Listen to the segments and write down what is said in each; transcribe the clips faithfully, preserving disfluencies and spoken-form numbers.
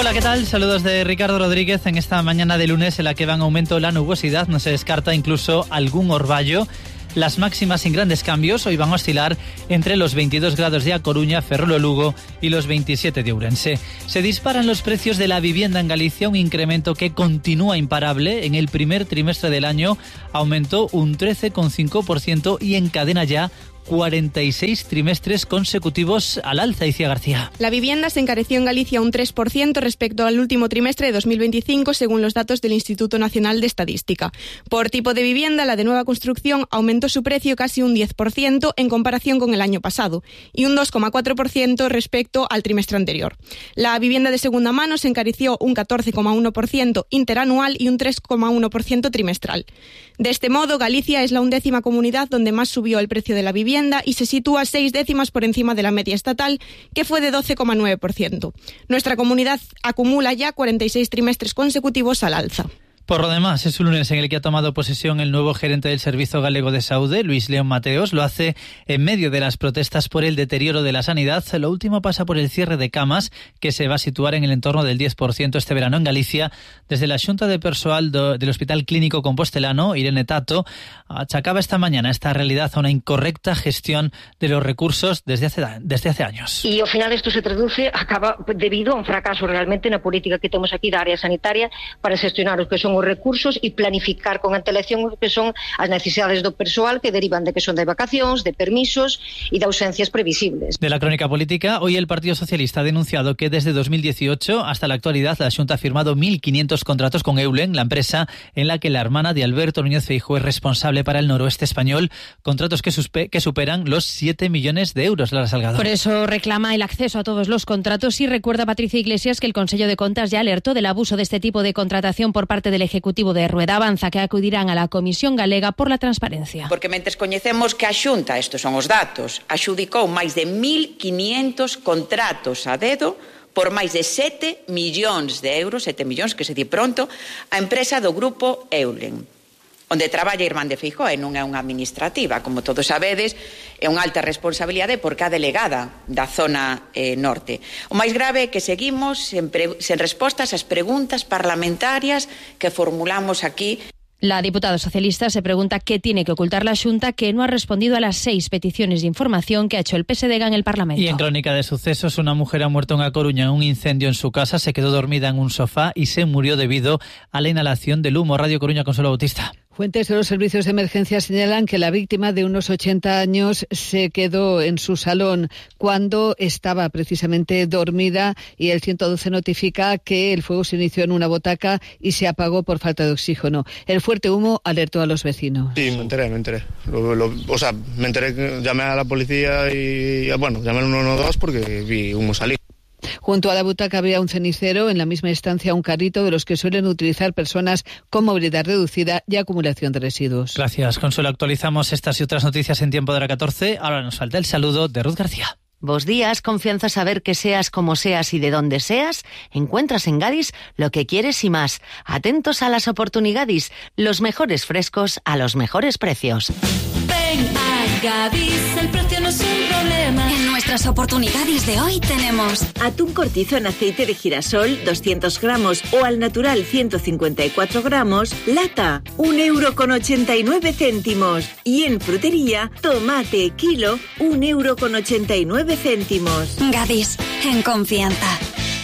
Hola, ¿qué tal? Saludos de Ricardo Rodríguez en esta mañana de lunes en la que va en aumento la nubosidad. No se descarta incluso algún orvallo. Las máximas sin grandes cambios hoy van a oscilar entre los veintidós grados de A Coruña, Ferrol o Lugo y los veintisiete de Ourense. Se disparan los precios de la vivienda en Galicia, un incremento que continúa imparable. En el primer trimestre del año aumentó un trece coma cinco por ciento y encadena ya cuarenta y seis trimestres consecutivos al alza. Icía García. La vivienda se encareció en Galicia un tres por ciento respecto al último trimestre de dos mil veinticinco, según los datos del Instituto Nacional de Estadística. Por tipo de vivienda, la de nueva construcción aumentó su precio casi un diez por ciento en comparación con el año pasado y un dos coma cuatro por ciento respecto al trimestre anterior. La vivienda de segunda mano se encareció un catorce coma uno por ciento interanual y un tres coma uno por ciento trimestral. De este modo, Galicia es la undécima comunidad donde más subió el precio de la vivienda y se sitúa seis décimas por encima de la media estatal, que fue de doce coma nueve por ciento. Nuestra comunidad acumula ya cuarenta y seis trimestres consecutivos al alza. Por lo demás, es un lunes en el que ha tomado posesión el nuevo gerente del Servicio Galego de Saúde, Luis León Mateos. Lo hace en medio de las protestas por el deterioro de la sanidad. Lo último pasa por el cierre de camas, que se va a situar en el entorno del diez por ciento este verano en Galicia. Desde la Xunta de Persoal do, del Hospital Clínico Compostelano, Irene Tato, achacaba esta mañana esta realidad a una incorrecta gestión de los recursos desde hace, desde hace años. Y al final esto se traduce, acaba debido a un fracaso realmente na política que temos aquí da área sanitaria para gestionar os que son os recursos e planificar con antelación o que son as necesidades do persoal que derivan de que son de vacacións, de permisos e de ausencias previsibles. De la crónica política, hoy el Partido Socialista ha denunciado que desde dos mil dieciocho hasta la actualidad la Xunta ha firmado mil quinientos contratos con Eulen, la empresa en la que la hermana de Alberto Núñez Feijóo es responsable para el noroeste español, contratos que, suspe, que superan los siete millones de euros. Lara Salgado. Por eso reclama el acceso a todos los contratos y recuerda a Patricia Iglesias que el Consello de Contas ya alertó del abuso de este tipo de contratación por parte del Ejecutivo de Rueda. Avanza que acudirán a la Comisión Galega por la Transparencia. Porque mentes coñecemos que a Xunta, estes son os datos, axudicou máis de mil quinientos contratos a dedo por máis de sete millóns de euros, sete millóns que se di pronto, a empresa do grupo Eulen, onde traballa a irmán de Feijóo e non é unha administrativa, como todos sabedes, é unha alta responsabilidade porque a delegada da zona eh, norte. O máis grave é que seguimos sen, pre- sen respostas ás preguntas parlamentarias que formulamos aquí. La diputada socialista se pregunta qué tiene que ocultar la Xunta, que no ha respondido a las seis peticiones de información que ha hecho el P S D G en el Parlamento. Y en crónica de sucesos, una mujer ha muerto en A Coruña en un incendio en su casa, se quedó dormida en un sofá y se murió debido a la inhalación del humo. Radio Coruña, Consuelo Bautista. Fuentes de los servicios de emergencia señalan que la víctima de unos ochenta años se quedó en su salón cuando estaba precisamente dormida y el ciento doce notifica que el fuego se inició en una butaca y se apagó por falta de oxígeno. El fuerte humo alertó a los vecinos. Sí, me enteré, me enteré. Lo, lo, o sea, me enteré que llamé a la policía y, bueno, llamé al uno uno dos porque vi humo salir. Junto a la butaca había un cenicero, en la misma estancia un carrito de los que suelen utilizar personas con movilidad reducida y acumulación de residuos. Gracias, Consuelo. Actualizamos estas y otras noticias en tiempo de la catorce. Ahora nos falta el saludo de Ruth García. Bos días, confianza saber que seas como seas y de donde seas, encuentras en Gadis lo que quieres y más. Atentos a las oportunidades, los mejores frescos a los mejores precios. Ven a Gadis, el precio no es un problema. En nuestras oportunidades de hoy tenemos atún cortizo en aceite de girasol, doscientos gramos, o al natural ciento cincuenta y cuatro gramos, lata, un euro con ochenta y nueve céntimos. Y en frutería, tomate kilo, un euro con ochenta y nueve céntimos. Gadis, en confianza.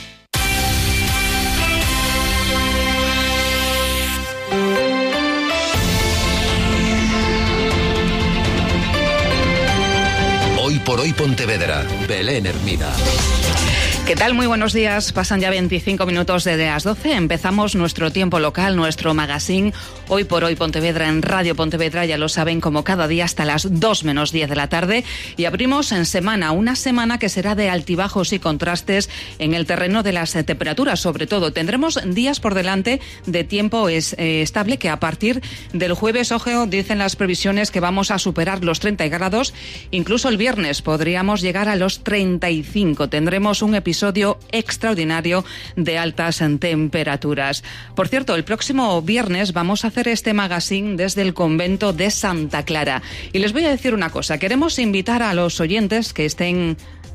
Hoy por hoy Pontevedra, Belén Hermida. ¿Qué tal? Muy buenos días. Pasan ya veinticinco minutos de las doce. Empezamos nuestro tiempo local, nuestro magazine. Hoy por hoy Pontevedra en Radio Pontevedra, ya lo saben, como cada día hasta las dos menos diez de la tarde. Y abrimos en semana, una semana que será de altibajos y contrastes en el terreno de las temperaturas. Sobre todo, tendremos días por delante de tiempo es, eh, estable que a partir del jueves, ojo, dicen las previsiones que vamos a superar los treinta grados. Incluso el viernes podríamos llegar a los treinta y cinco. Tendremos un episodio extraordinario de altas temperaturas. Por cierto, el próximo viernes vamos a hacer este magazine desde el convento de Santa Clara. Y les voy a decir una cosa, queremos invitar a los oyentes que estén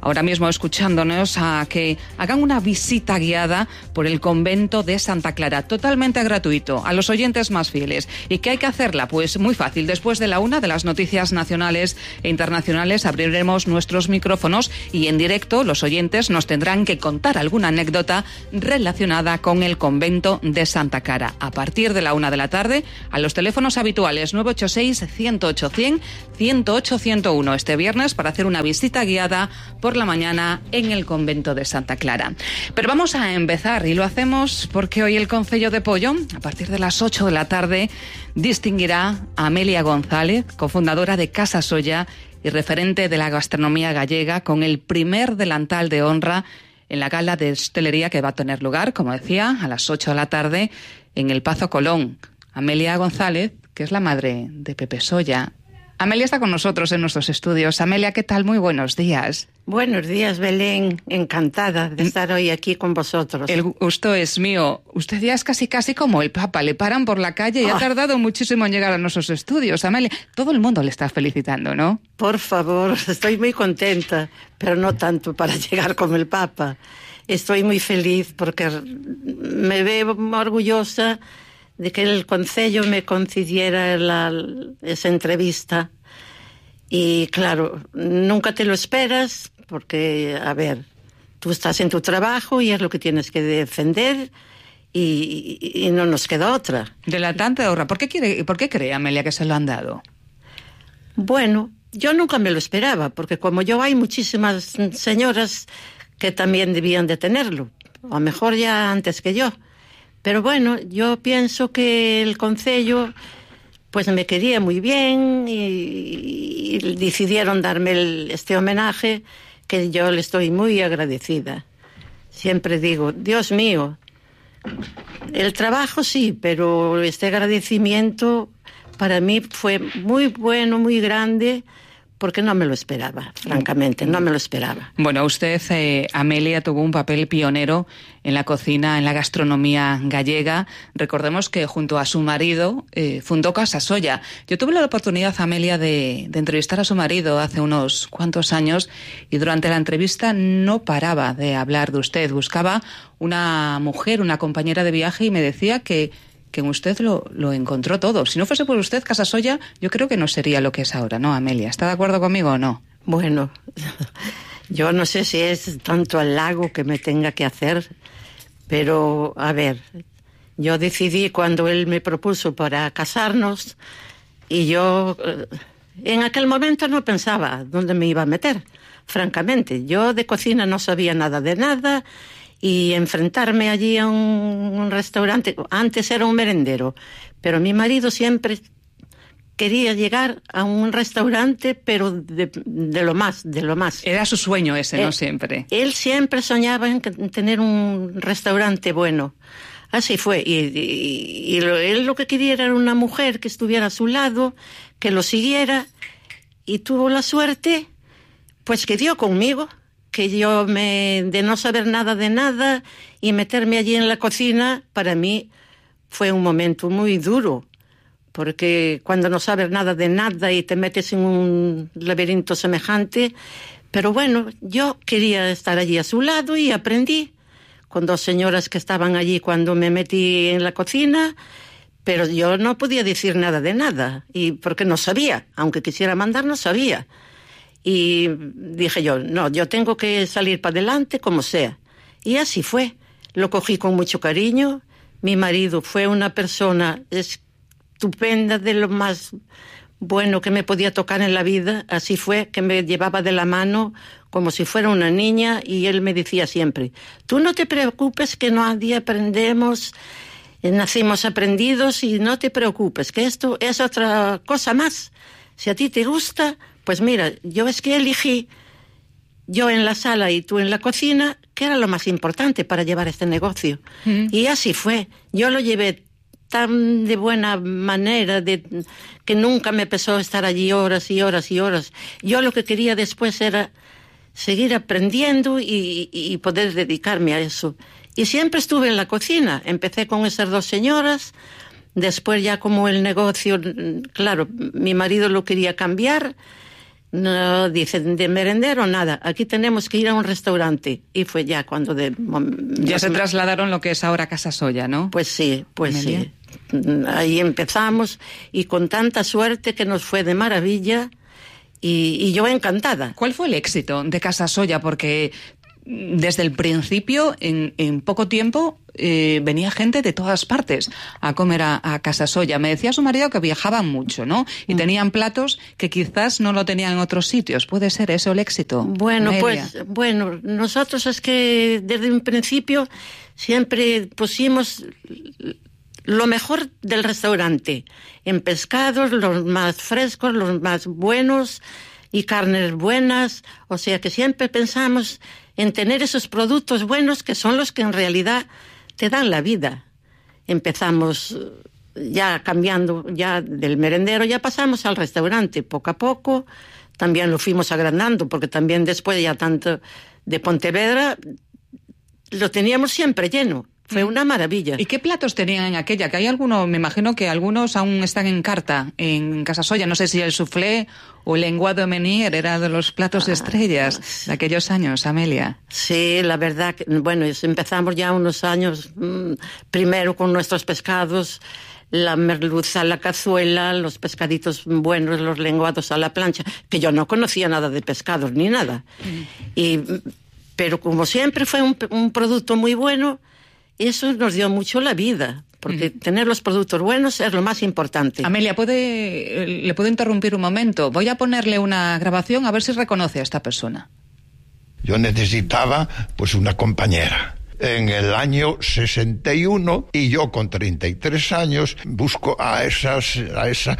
ahora mismo escuchándonos, a que hagan una visita guiada por el convento de Santa Clara, totalmente gratuito, a los oyentes más fieles. ¿Y qué hay que hacerla? Pues muy fácil. Después de la una de las noticias nacionales e internacionales abriremos nuestros micrófonos y en directo los oyentes nos tendrán que contar alguna anécdota relacionada con el convento de Santa Clara. A partir de la una de la tarde, a los teléfonos habituales nueve ocho seis, uno cero ocho, cien, ciento ocho, ciento uno este viernes para hacer una visita guiada por la mañana en el convento de Santa Clara. Pero vamos a empezar y lo hacemos porque hoy el Concello de Pollo, a partir de las ocho de la tarde, distinguirá a Amelia González, cofundadora de Casa Solla y referente de la gastronomía gallega, con el primer delantal de honra en la gala de hostelería que va a tener lugar, como decía, a las ocho de la tarde en el Pazo Colón. Amelia González, que es la madre de Pepe Solla. Amelia está con nosotros en nuestros estudios. Amelia, ¿qué tal? Muy buenos días. Buenos días, Belén. Encantada de estar hoy aquí con vosotros. El gusto es mío. Usted ya es casi casi como el Papa. Le paran por la calle y ha tardado muchísimo en llegar a nuestros estudios. Amelia, todo el mundo le está felicitando, ¿no? Por favor, estoy muy contenta, pero no tanto para llegar como el Papa. Estoy muy feliz porque me veo orgullosa de que el Concello me concediera la, esa entrevista. Y claro, nunca te lo esperas porque, a ver, tú estás en tu trabajo y es lo que tienes que defender y, y, y no nos queda otra. Delatante de honra. ¿Por qué quiere, por qué cree, Amelia, que se lo han dado? Bueno, yo nunca me lo esperaba porque como yo hay muchísimas señoras que también debían de tenerlo, a lo mejor ya antes que yo. Pero bueno, yo pienso que el Concello pues me quería muy bien y, y decidieron darme el, este homenaje que yo le estoy muy agradecida. Siempre digo, Dios mío, el trabajo sí, pero este agradecimiento para mí fue muy bueno, muy grande, porque no me lo esperaba, francamente, no me lo esperaba. Bueno, usted, eh, Amelia, tuvo un papel pionero en la cocina, en la gastronomía gallega. Recordemos que junto a su marido eh, fundó Casa Solla. Yo tuve la oportunidad, Amelia, de, de entrevistar a su marido hace unos cuantos años y durante la entrevista no paraba de hablar de usted. Buscaba una mujer, una compañera de viaje y me decía que que usted lo, lo encontró todo. Si no fuese por usted, Casa Solla, yo creo que no sería lo que es ahora, ¿no, Amelia? ¿Está de acuerdo conmigo o no? Bueno, yo no sé si es tanto halago que me tenga que hacer, pero, a ver, yo decidí cuando él me propuso para casarnos y yo en aquel momento no pensaba dónde me iba a meter, francamente. Yo de cocina no sabía nada de nada. Y enfrentarme allí a un, un restaurante, antes era un merendero, pero mi marido siempre quería llegar a un restaurante, pero de, de lo más, de lo más. Era su sueño ese, eh, ¿no? Siempre. Él siempre soñaba en tener un restaurante bueno. Así fue. Y, y, y lo, él lo que quería era una mujer que estuviera a su lado, que lo siguiera, y tuvo la suerte, pues que dio conmigo. Que yo me, de no saber nada de nada y meterme allí en la cocina, para mí fue un momento muy duro, porque cuando no sabes nada de nada y te metes en un laberinto semejante, pero bueno, yo quería estar allí a su lado y aprendí con dos señoras que estaban allí cuando me metí en la cocina, pero yo no podía decir nada de nada, y porque no sabía, aunque quisiera mandar, no sabía. Y dije yo, no, yo tengo que salir para adelante como sea. Y así fue. Lo cogí con mucho cariño. Mi marido fue una persona estupenda, de lo más bueno que me podía tocar en la vida. Así fue, que me llevaba de la mano como si fuera una niña y él me decía siempre, tú no te preocupes que nadie aprendemos, nacimos aprendidos y no te preocupes, que esto es otra cosa más. Si a ti te gusta... Pues mira, yo es que elegí, yo en la sala y tú en la cocina, que era lo más importante para llevar este negocio. Mm. Y así fue. Yo lo llevé tan de buena manera, de que nunca me pesó estar allí horas y horas y horas. Yo lo que quería después era seguir aprendiendo y, y poder dedicarme a eso. Y siempre estuve en la cocina. Empecé con esas dos señoras. Después ya como el negocio, claro, mi marido lo quería cambiar. No, dicen, de merendero nada, aquí tenemos que ir a un restaurante. Y fue ya cuando... de Ya se trasladaron lo que es ahora Casa Solla, ¿no? Pues sí, pues Amelia. sí. Ahí empezamos y con tanta suerte que nos fue de maravilla y, y yo encantada. ¿Cuál fue el éxito de Casa Solla? Porque desde el principio, en, en poco tiempo, eh, venía gente de todas partes a comer a, a Casa Solla. Me decía su marido que viajaban mucho, ¿no? Y mm. tenían platos que quizás no lo tenían en otros sitios. ¿Puede ser eso el éxito? Bueno, Amelia? pues, bueno, nosotros es que desde un principio siempre pusimos lo mejor del restaurante, en pescados, los más frescos, los más buenos y carnes buenas, o sea que siempre pensamos en tener esos productos buenos que son los que en realidad te dan la vida. Empezamos ya cambiando ya del merendero, ya pasamos al restaurante poco a poco, también lo fuimos agrandando porque también después ya tanto de Pontevedra lo teníamos siempre lleno. Fue una maravilla. ¿Y qué platos tenían en aquella? Que hay algunos, me imagino que algunos aún están en carta en Casa Solla. No sé si el soufflé o el lenguado de Menier era de los platos ah, estrellas sí. de aquellos años, Amelia. Sí, la verdad que, bueno, empezamos ya unos años, mmm, primero con nuestros pescados, la merluza, la cazuela, los pescaditos buenos, los lenguados a la plancha, que yo no conocía nada de pescados ni nada. Mm. Y, pero como siempre fue un, un producto muy bueno, eso nos dio mucho la vida, porque uh-huh. tener los productos buenos es lo más importante. Amelia, ¿puede, ¿le puedo interrumpir un momento? Voy a ponerle una grabación a ver si reconoce a esta persona. Yo necesitaba pues una compañera. En el año sesenta y uno, y yo con treinta y tres años busco a, esas, a esa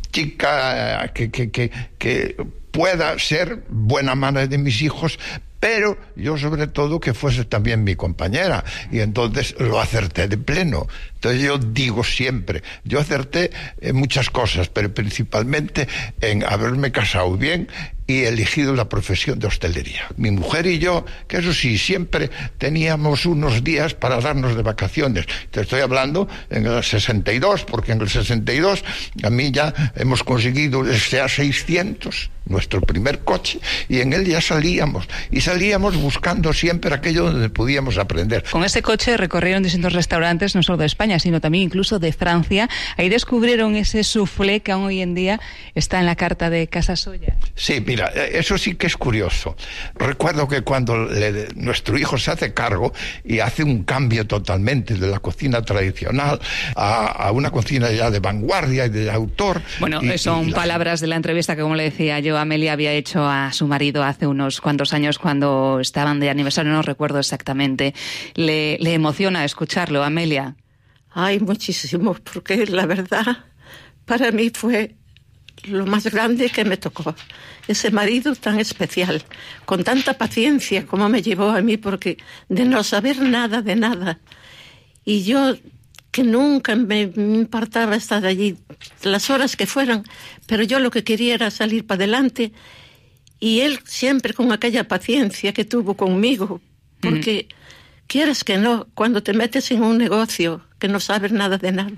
chica que, que, que, que pueda ser buena madre de mis hijos, pero yo sobre todo que fuese también mi compañera, y entonces lo acerté de pleno. Entonces yo digo siempre, yo acerté en muchas cosas, pero principalmente en haberme casado bien y elegido la profesión de hostelería. Mi mujer y yo, que eso sí, siempre teníamos unos días para darnos de vacaciones. Te estoy hablando en el sesenta y dos, porque en el sesenta y dos a mí ya hemos conseguido el SEA seiscientos, nuestro primer coche, y en él ya salíamos, y salíamos buscando siempre aquello donde podíamos aprender. Con ese coche recorrieron distintos restaurantes, no solo de España, sino también incluso de Francia. Ahí descubrieron ese soufflé que aún hoy en día está en la carta de Casa Solla. Sí, mira, eso sí que es curioso. Recuerdo que cuando le, nuestro hijo se hace cargo y hace un cambio totalmente de la cocina tradicional a, a una cocina ya de vanguardia y de autor. Bueno, y, son y la... palabras de la entrevista que, como le decía yo, Amelia había hecho a su marido hace unos cuantos años cuando estaban de aniversario, no recuerdo exactamente. ¿Le, le emociona escucharlo, Amelia? Ay, muchísimo, porque la verdad para mí fue lo más grande que me tocó. Ese marido tan especial, con tanta paciencia como me llevó a mí, porque de no saber nada de nada. Y yo, que nunca me, me importaba estar allí, las horas que fueran, pero yo lo que quería era salir para adelante. Y él siempre con aquella paciencia que tuvo conmigo, porque mm. quieres que no, cuando te metes en un negocio que no sabes nada de nada,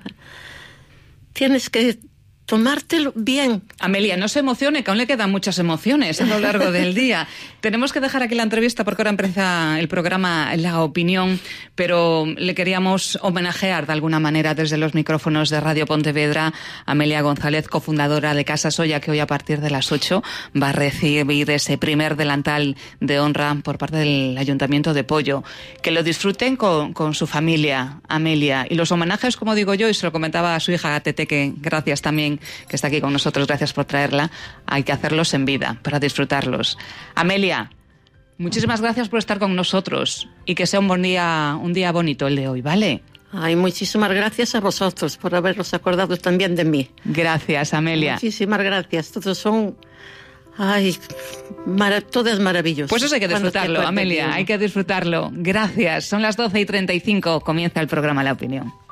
tienes que tomártelo bien. Amelia, no se emocione, que aún le quedan muchas emociones a lo largo del día. Tenemos que dejar aquí la entrevista porque ahora empieza el programa La Opinión, pero le queríamos homenajear de alguna manera desde los micrófonos de Radio Pontevedra a Amelia González, cofundadora de Casa Solla, que hoy a partir de las ocho va a recibir ese primer delantal de honra por parte del Ayuntamiento de Pollo. Que lo disfruten con, con su familia, Amelia. Y los homenajes, como digo yo, y se lo comentaba a su hija Tete, que gracias también que está aquí con nosotros, gracias por traerla, hay que hacerlos en vida para disfrutarlos. Amelia, muchísimas gracias por estar con nosotros y que sea un buen día, un día bonito el de hoy, ¿vale? Ay, muchísimas gracias a vosotros por haberos acordado también de mí. Gracias, Amelia. Muchísimas gracias, todos son... Ay, mara... todo es maravilloso. Pues eso hay que disfrutarlo, Amelia, hay que disfrutarlo. Gracias, son las doce y treinta y cinco, comienza el programa La Opinión.